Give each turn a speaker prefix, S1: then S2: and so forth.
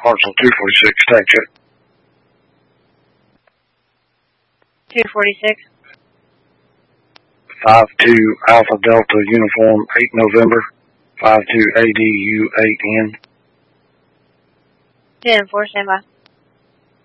S1: Hartselle 246, tag check.
S2: 246.
S1: 52 Alpha Delta Uniform 8 November, 52 ADU 8N.
S2: 10-4, stand by.